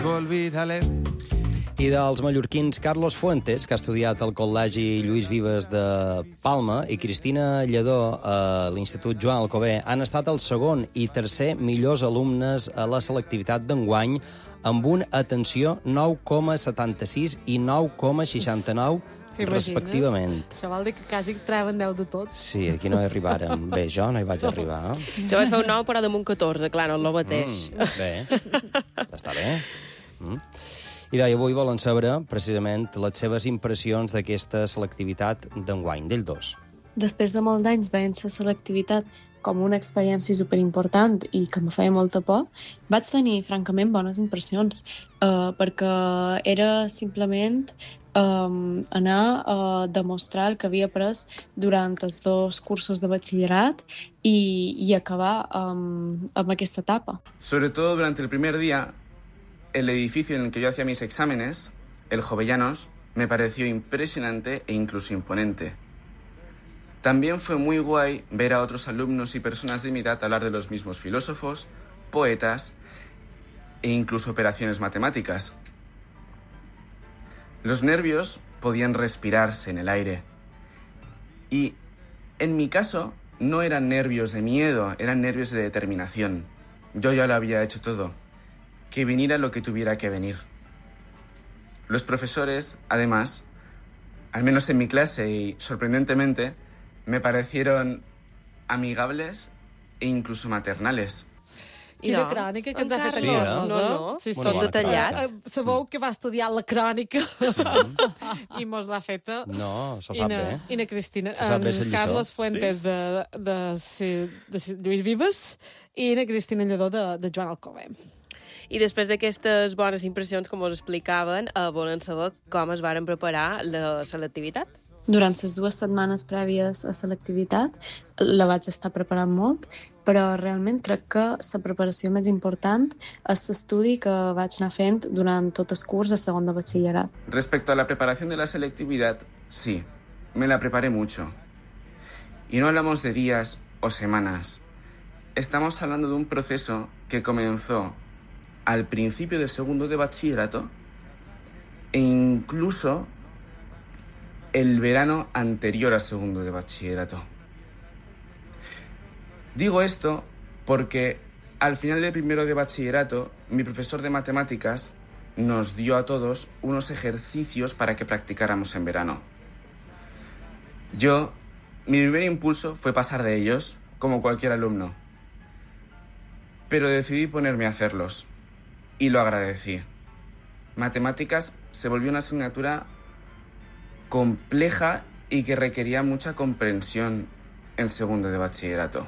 Olvídale. I dels mallorquins Carlos Fuentes, que ha estudiat al Col·legi Lluís Vives de Palma, i Cristina Lledó a l'Institut Joan Alcover, han estat el segon i tercer millors alumnes a la selectivitat d'enguany, amb un, atenció, 9,76 i 9,69 respectivament. Això vol dir que quasi treuen 10 de tot. Sí, aquí no hi arribàrem. Bé, jo no hi vaig arribar. Jo vaig fer un 9, però damunt 14, clar, no el mateix. Bé, està bé. I avui volen saber, precisament, les seves impressions d'aquesta selectivitat d'enguany, d'ell dos. Després de molts d'anys veient la selectivitat com una experiència superimportant i que me feia molta por, vaig tenir, francament, bones impressions, perquè era simplement anar a demostrar el que havia après durant els 2 cursos de batxillerat i acabar amb aquesta etapa. Sobre todo durante el primer día, el edificio en el que yo hacía mis exámenes, el Jovellanos, me pareció impresionante e incluso imponente. También fue muy guay ver a otros alumnos y personas de mi edad hablar de los mismos filósofos, poetas e incluso operaciones matemáticas. Los nervios podían respirarse en el aire. Y en mi caso no eran nervios de miedo, eran nervios de determinación. Yo ya lo había hecho todo. Que viniera lo que tuviera que venir. Los profesores, además, al menos en mi clase y sorprendentemente, me parecieron amigables e incluso maternales. Quina crònica que ens ha fet Sí, Carlos. no? Sí, Molt detallat. Sabeu que va estudiar la crònica i mos l'ha feta. No, s'ho sap bé. I na Cristina. Se sap bé la lliçó. Carlos Fuentes de Lluís Vives i na Cristina Lledó de Joan Alcover. I després d'aquestes bones impressions, com us explicaven, volen saber com es varen preparar la selectivitat. Durant les 2 setmanes prèvies a selectivitat la vaig estar preparant molt, però realment crec que la preparació més important és l'estudi que vaig anar fent durant tot el curs de segon de batxillerat. Respecto a la preparación de la selectividad, sí, me la preparé mucho. Y no hablamos de días o semanas. Estamos hablando de un proceso que comenzó al principio de segundo de bachillerato e incluso el verano anterior a segundo de bachillerato. Digo esto porque al final del primero de bachillerato mi profesor de matemáticas nos dio a todos unos ejercicios para que practicáramos en verano. Mi primer impulso fue pasar de ellos, como cualquier alumno, pero decidí ponerme a hacerlos. Y lo agradecí. Matemáticas se volvió una asignatura compleja y que requería mucha comprensión en segundo de bachillerato.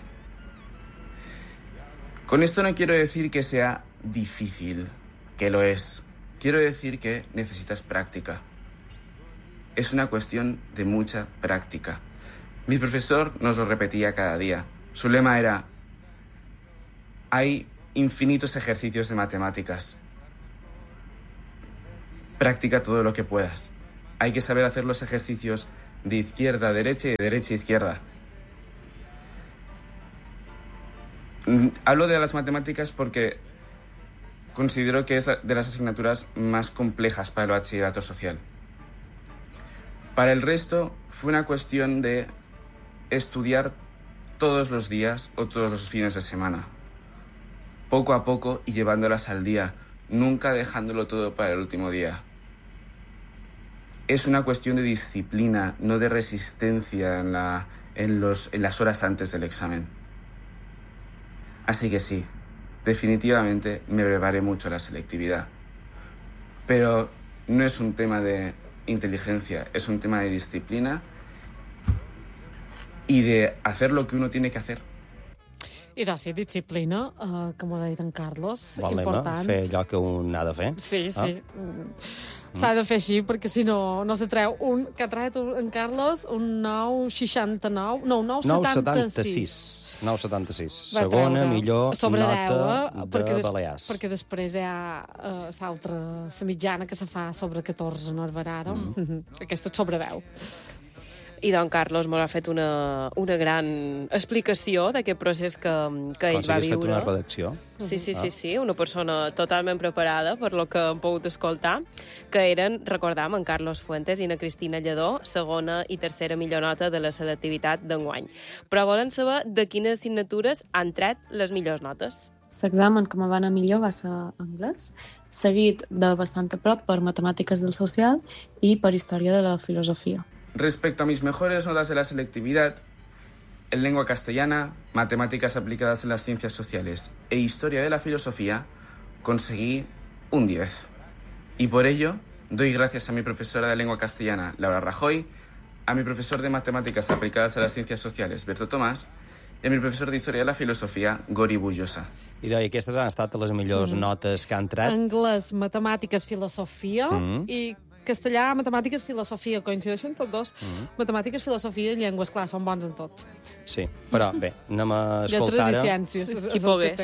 Con esto no quiero decir que sea difícil, que lo es. Quiero decir que necesitas práctica. Es una cuestión de mucha práctica. Mi profesor nos lo repetía cada día. Su lema era: hay infinitos ejercicios de matemáticas. Practica todo lo que puedas. Hay que saber hacer los ejercicios de izquierda a derecha y de derecha a izquierda. Hablo de las matemáticas porque considero que es de las asignaturas más complejas para el bachillerato social. Para el resto fue una cuestión de estudiar todos los días o todos los fines de semana. Poco a poco y llevándolas al día, nunca dejándolo todo para el último día. Es una cuestión de disciplina, no de resistencia en las horas antes del examen. Así que sí, definitivamente me preparé mucho la selectividad. Pero no es un tema de inteligencia, es un tema de disciplina y de hacer lo que uno tiene que hacer. I doncs, sí, disciplina, com ho ha dit en Carlos, Val important. fer allò que un ha de fer. Sí. S'ha de fer així, perquè si no, no se treu un... Que ha tret en Carlos un 9,69... No, un 9,76. 9,76. Segona millor sobre nota 10, de Balears. perquè després hi ha l'altra, la mitjana, que se fa sobre 14, no és vera, ara? Aquesta és sobre 10. I don Carlos m'ha fet una gran explicació d'aquest procés que ell va viure. Com si hagués fet una redacció. Sí, una persona totalment preparada per lo que hem pogut escoltar, que eren, recordam, en Carlos Fuentes i na Cristina Lledó, segona i tercera millor nota de la selectivitat d'enguany. Però volen saber de quines assignatures han tret les millors notes. L'examen que me va anar millor va ser anglès, seguit de bastant a prop per matemàtiques del social i per història de la filosofia. Respecto a mis mejores notas de la selectividad, en lengua castellana, matemáticas aplicadas en las ciencias sociales e historia de la filosofía, conseguí un 10. Y por ello, doy gracias a mi profesora de lengua castellana, Laura Rajoy, a mi profesor de matemáticas aplicadas a las ciencias sociales, Berto Tomàs, i a mi professor d'Història de la Filosofia, Gori Bullosa. I deia, aquestes han estat les millors notes que han tret? Anglès, matemàtiques, filosofia i castellà, matemàtiques, filosofia. Coincideixen tots dos. Matemàtiques, filosofia i llengües, clar, són bons en tot. Sí, però bé, anem a escoltar... Lletres i ciències. Qui pogués.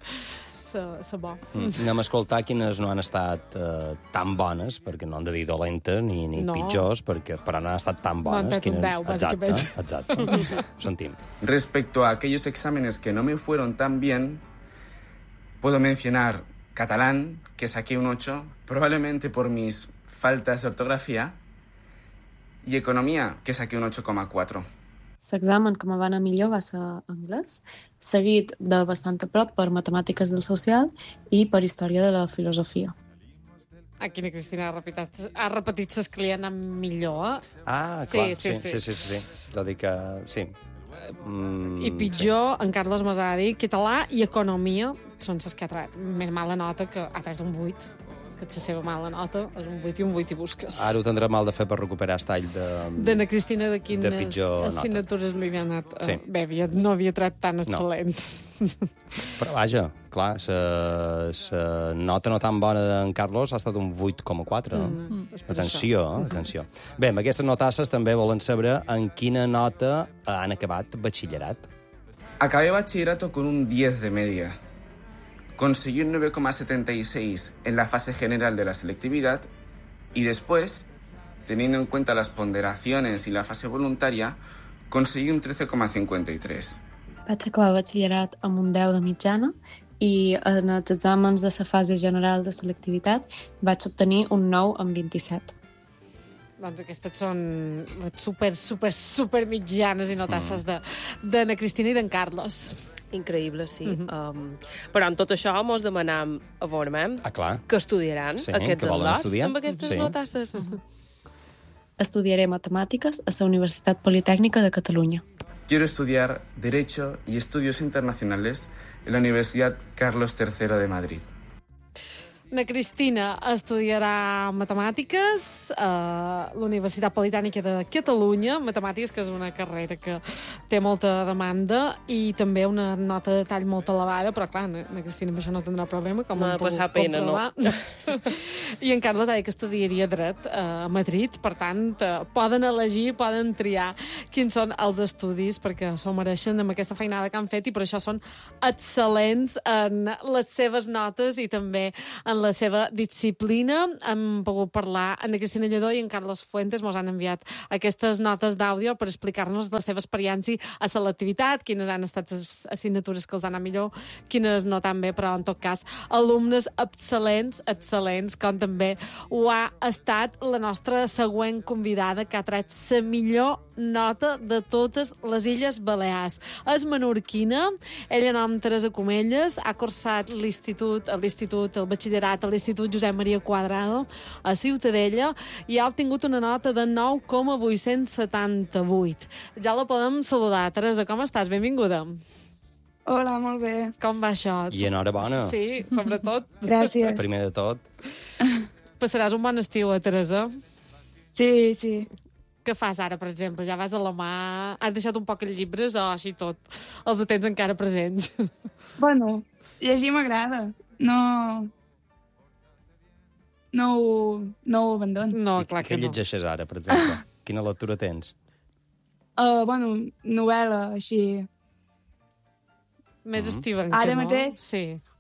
Bo. Anem a escoltar quines no han estat tan bones, perquè no han de dir dolentes ni pitjors, però no han estat tan bones. No han tret un 10, bàsicament. Exacte. Ho sentim. Respecto a aquellos exámenes que no me fueron tan bien, puedo mencionar catalán, que saqué un 8, probablemente por mis faltas de ortografía, y economía, que saqué un 8,4. L'examen que me va anar millor va ser anglès, seguit de bastant a prop per matemàtiques del social i per història de la filosofia. Aquí la Cristina ha repetit les que li han anat millor. Ah, clar, sí. Vol dir que... Sí. I pitjor, en Carlos mos ha dit català i economia són les que ha tret més mala nota, que ha tret un 8. Que la seva mala nota és un 8 i un 8 i busques. Ara ho tindrà mal de fer per recuperar el tall de na Cristina, de quines assignatures li havia anat. Sí. Bé, no havia tret tan excel·lent. Però vaja, clar, la nota no tan bona d'en Carlos ha estat un 8,4. Atenció. Bé, amb aquestes notasses també volen saber en quina nota han acabat batxillerat. Acabé bachillerato con un 10 de media. Conseguí un 9,76 en la fase general de la selectividad y después, teniendo en cuenta las ponderaciones y la fase voluntaria, conseguí un 13,53. Vaig acabar batxillerat amb un 10 de mitjana i en els exàmens de la fase general de selectivitat vaig obtenir un 9 amb 27. Doncs aquestes són super mitjanes i notasses de na Cristina i d'en Carlos. Increïble, sí. Però amb tot això mos demanam a Vormem que estudiaran aquests al·lots amb aquestes notasses. Estudiaré matemàtiques a la Universitat Politécnica de Catalunya. Quiero estudiar Derecho y Estudios Internacionales en la Universidad Carlos III de Madrid. Na Cristina estudiarà matemàtiques a la Universitat Politècnica de Catalunya, matemàtiques, que és una carrera que té molta demanda i també una nota de tall molt elevada, però clar, na Cristina amb això no tindrà problema, com hem pogut comprovar. I en Carlos ha dit que estudiaria dret a Madrid, per tant, poden elegir, poden triar quins són els estudis, perquè s'ho mereixen amb aquesta feinada que han fet i per això són excel·lents en les seves notes i també en la seva disciplina. Hem pogut parlar amb la Cristina Lledó i en Carlos Fuentes. Mos han enviat aquestes notes d'àudio per explicar-nos la seva experiència a selectivitat, quines han estat les assignatures que els han anat millor, quines no tan bé, però en tot cas alumnes excel·lents, com també ho ha estat la nostra següent convidada, que ha tret la millor nota de totes les Illes Balears. És menorquina, ella nom Teresa Comelles, ha cursat el batxillerat a l'Institut Josep Maria Quadrado a Ciutadella i ha obtingut una nota de 9,878. Ja la podem saludar. Teresa, com estàs? Benvinguda. Hola, molt bé. Com va això? I enhorabona. Sí, sobretot. Gràcies. Primer de tot. Passaràs un bon estiu, Teresa? Sí. Què fas ara, per exemple? Ja vas a la mà... Has deixat un poc els llibres o així tot? Els tens encara presents? Bueno, llegir m'agrada. No ho abandono. No, clar que no. Què llegeixes ara, per exemple? Quina lectura tens? Bueno, novel·la, així. Més Stephen, ara que no? Mateix? Sí.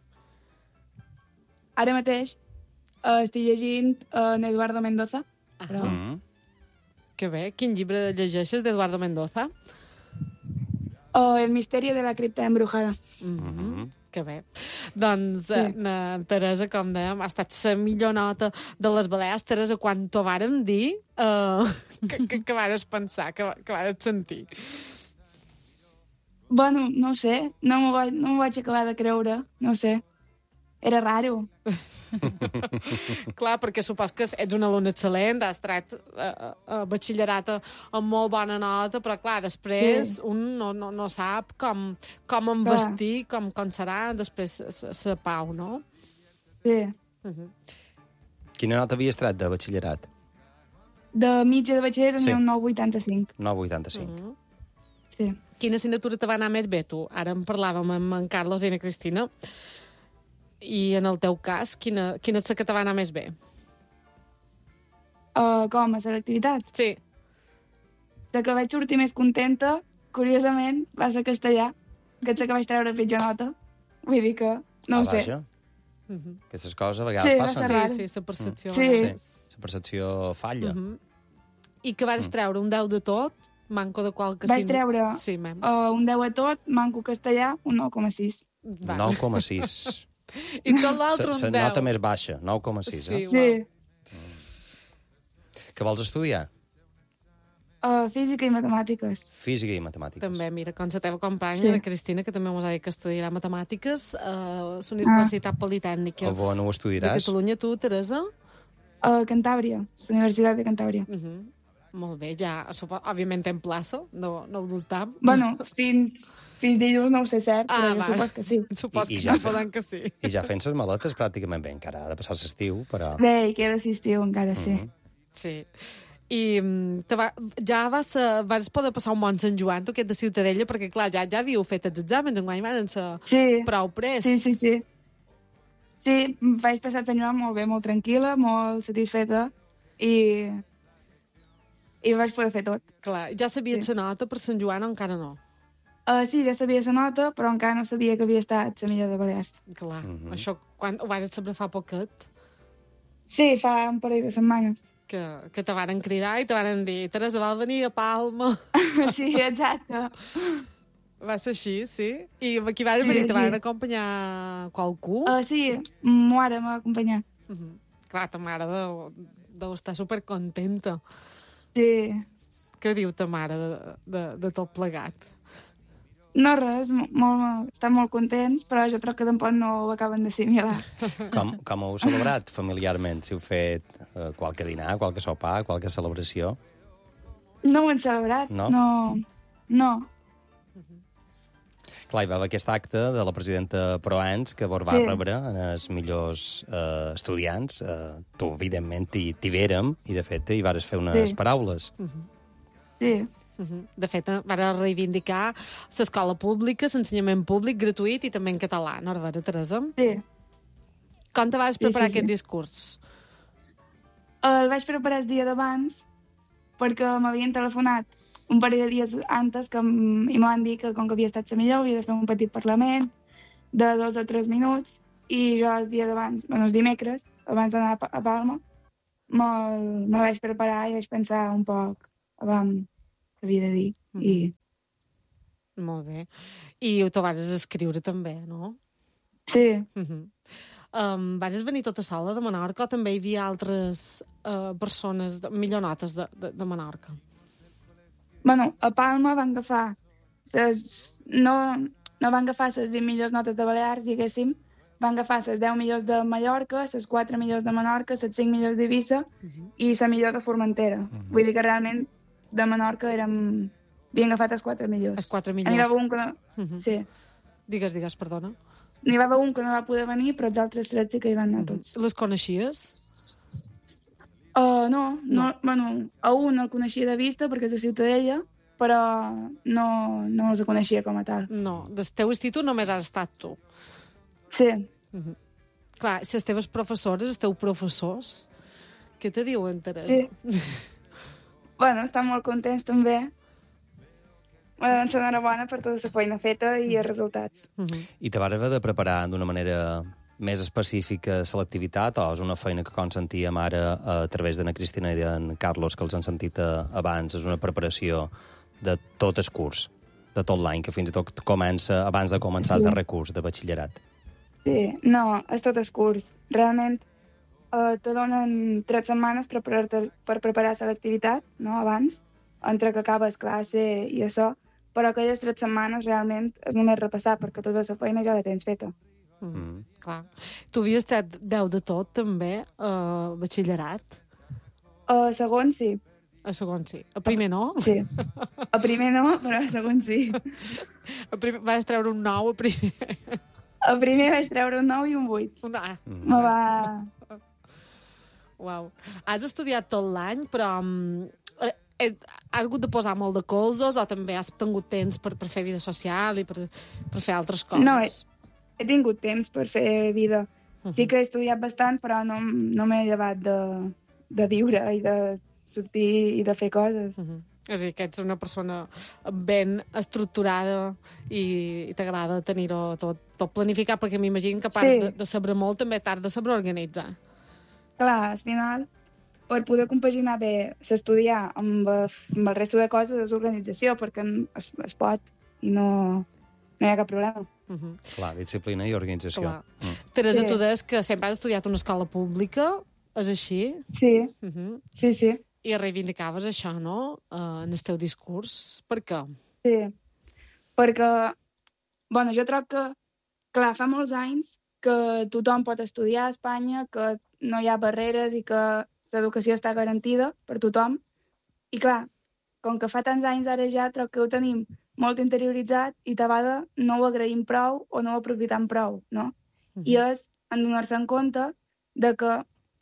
Ara mateix estic llegint en Eduardo Mendoza, però Que bé. Quin llibre llegeixes d'Eduardo Mendoza? El misteri de la cripta embrujada. Que bé. Doncs, Teresa, com dèiem, ha estat la millor nota de les Balears. Teresa, quan t'ho vàrem dir, que vares pensar, que vares sentir? Bueno, no ho sé, no m'ho vaig acabar de creure, no ho sé. Era raro. Clar, perquè supos que ets un alumne excel·lent, has tret batxillerat amb molt bona nota, però clar, després un no sap com investir, com serà després la pau, no? Sí. Quina nota havies tret de batxillerat? De mitja de batxiller tenia un 9,85. 9,85. Sí. Quina assignatura te va anar més bé, tu? Ara en parlàvem amb en Carlos i en Cristina. I en el teu cas, quina és la que te va anar més bé? Com, a selectivitat? Sí. La que vaig sortir més contenta, curiosament, va ser castellà, que és la que vaig treure pitjor nota. Vull dir que, no ho sé. Aquestes coses a vegades passen. Sí, la percepció. Sí. La percepció falla. I que vas treure un 10 de tot, manco de qualque... Vaig treure un 10 a tot, manco castellà, un 9,6. 9,6. I tot l'altre un 10. La nota més baixa, 9,6. Sí. Què vols estudiar? Física i matemàtiques. Física i matemàtiques. També, mira, com la teva companya, la Cristina, que també mos ha dit que estudiarà matemàtiques a la Universitat Politècnica on ho estudiaràs? de Catalunya. Tu, Teresa? A Cantàbria, la Universitat de Cantàbria. Molt bé, ja, òbviament en plaça, no ho dubtam. Bueno, fins dilluns no ho sé cert, però jo supos que sí. Suposant que sí. I ja fent les maletes pràcticament bé, encara ha de passar l'estiu, però... Bé, i queda l'estiu encara, sí. Sí. I ja vas poder passar un bon Sant Joan, tu aquest de Ciutadella, perquè clar, ja havíeu fet els exàmens, enguany van ser prou prest. Sí. Sí, vaig passar Sant Joan molt bé, molt tranquil·la, molt satisfeta, i vaig poder fer tot. Clar, ja sabies la nota per Sant Joan o encara no? Sí, ja sabia la nota, però encara no sabia que havia estat la millor de Balears. Clar, això quan ho vas saber fa poquet? Sí, fa un parell de setmanes. Que te varen cridar i te varen dir Teresa, vol venir a Palma? Sí, exacte. Va ser així, sí? I aquí van venir, te van acompanyar qualcú? Sí, ma mare m'ha acompanyat. Clar, ta mare deu estar supercontenta. Sí. Què diu ta mare de tot plegat? No, res, estan molt contents, però jo crec que tampoc no ho acaben d'assimilar. Com ho heu celebrat familiarment? Si heu fet qualque dinar, qualque sopar, qualque celebració? No ho hem celebrat, no. Clar, hi va haver aquest acte de la presidenta Proans que vos va rebre en els millors estudiants. Tu, evidentment, t'hi vérem i, de fet, hi vares fer unes paraules. Sí. De fet, va reivindicar l'escola pública, l'ensenyament públic, gratuït i també en català, no, Arbera, Teresa? Sí. Com te vas preparar aquest discurs? El vaig preparar el dia d'abans perquè m'havien telefonat un parell de dies antes i m'han dit que com que havia estat la millor havia de fer un petit parlament de 2 o 3 minuts i jo el dia d'abans, els dimecres, abans d'anar a Palma, me vaig preparar i vaig pensar un poc abans que havia de dir. Molt bé. I ho vas escriure també, no? Sí. Vas venir tota sola de Menorca o també hi havia altres persones, millonotes de Menorca? Bueno, a Palma van agafar no van agafar les 20 millors notes de Balears, diguéssim, van agafar les 10 millors de Mallorca, les 4 millors de Menorca, les 5 millors d'Eivissa i la millor de Formentera. Vull dir que realment de Menorca havien agafat els 4 millors. Els 4 millors. N'hi va haver un que no... Sí. Digues, perdona. N'hi va haver un que no va poder venir, però els altres 3 sí que hi van anar tots. Les coneixies? No. Bueno, a un el coneixia de vista perquè és de Ciutadella, però no els coneixia com a tal. No, del teu institut només has estat tu. Sí. Clar, les teves professores, els teus professors, què te diuen, Teresa? Sí. Bueno, estan molt contents també. Enhorabona per tota la feina feta i els resultats. I te vas haver de preparar d'una manera més específica selectivitat o és una feina que, com sentíem ara a través d'Anna Cristina i d'en Carlos, que els han sentit abans, és una preparació de tot el curs, de tot l'any, que fins i tot comença abans de començar el darrer curs de batxillerat? Sí, no, és tot el curs. Realment te donen 3 setmanes per preparar selectivitat, no?, abans, entre que acabes classe i això, però aquelles 3 setmanes realment és només repassar, perquè tota la feina ja la tens feta. Clar. Tu havies estat 10 de tot, també, a batxillerat? A segon, sí. A segon, sí. A primer, no? Sí. A primer no, però a segon, sí. A primer, vas treure un 9 a primer. A primer vaig treure un 9 i un 8. Me va... Uau. Has estudiat tot l'any, però has hagut de posar molt de colzos o també has tingut temps per fer vida social i per fer altres coses? No, he tingut temps per fer vida. Sí que he estudiat bastant, però no m'he llevat de viure i de sortir i de fer coses. És a dir, que ets una persona ben estructurada i t'agrada tenir-ho tot planificat, perquè m'imagino que a part de saber molt també t'has de saber organitzar. Clar, al final, per poder compaginar bé s'estudiar amb el resto de coses és organització, perquè es pot i no hi ha cap problema. Clar, disciplina i organització. Teresa, tu deies que sempre has estudiat a una escola pública, és així? Sí, sí. I reivindicaves això, no?, en el teu discurs. Per què? Sí, perquè, jo trobo que, clar, fa molts anys que tothom pot estudiar a Espanya, que no hi ha barreres i que l'educació està garantida per tothom. I, clar, com que fa tants anys ara ja trobo que ho tenim molt interioritzat i a vegades no ho agraïm prou o no ho aprofitem prou, no? I és en donar-se en compte de que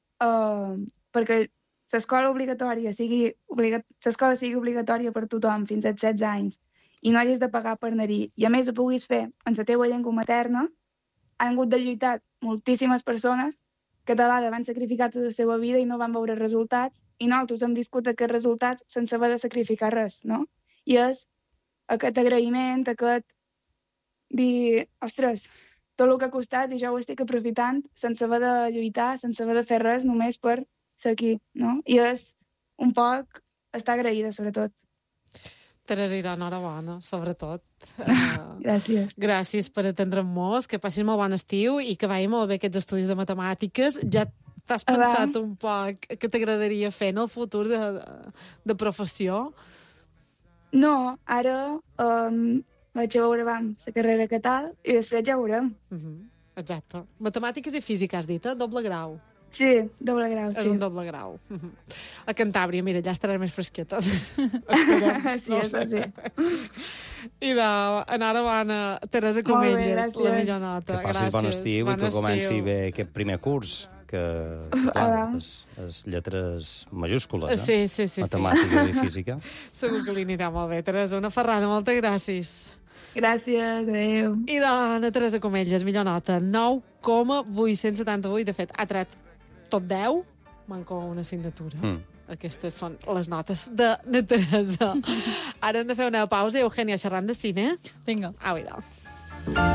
perquè l'escola sigui obligatòria per tothom fins als 16 anys i no hagis de pagar per anar-hi i a més ho puguis fer en la teva llengua materna, han hagut de lluitar moltíssimes persones que de vegades van sacrificar tota la seva vida i no van veure resultats i nosaltres hem viscut aquests resultats sense haver de sacrificar res, no? I és aquest agraïment, aquest dir, ostres, tot el que ha costat i jo ho estic aprofitant sense haver de lluitar, sense haver de fer res, només per ser aquí, no? I és un poc estar agraïda, sobretot. Teresa, enhorabona, sobretot. Gràcies. Gràcies per atendre'm-nos, que passis molt bon estiu i que vagi molt bé aquests estudis de matemàtiques. Ja t'has pensat un poc què t'agradaria fer en el futur de professió? No, ara vaig a veure la carrera que tal i després ja ho veurem. Exacte. Matemàtiques i física, has dit, doble grau. Sí, doble grau, sí. És un doble grau. A Cantàbria, mira, ja estaràs més fresqueta. Sí, això sí. I enhorabona, Teresa Comelles, la millor nota. Que passis bon estiu i que comenci bé aquest primer curs, que clar, és lletres majúscules, no? Sí. Matemàtica i física. Segur que li anirà molt bé, Teresa. Una ferrada, moltes gràcies. Gràcies, adeu. I dona, Teresa Comelles, millor nota, 9,878. De fet, ha tret tot 10, manco una assignatura. Aquestes són les notes de Teresa. Ara hem de fer una pausa. Eugènia, xerrant de cine. Vinga. Au, idò.